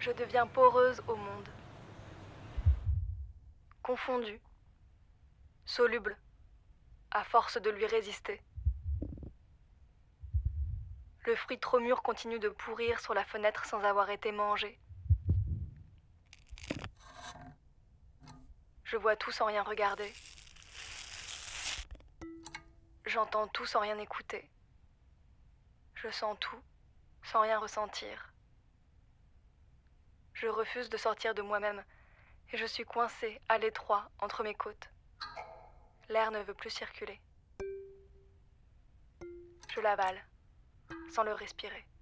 Je deviens poreuse au monde. Confondue, soluble, à force de lui résister. Le fruit trop mûr continue de pourrir sur la fenêtre sans avoir été mangé. Je vois tout sans rien regarder. J'entends tout sans rien écouter. Je sens tout sans rien ressentir. Je refuse de sortir de moi-même et je suis coincée à l'étroit entre mes côtes. L'air ne veut plus circuler. Je l'avale, sans le respirer.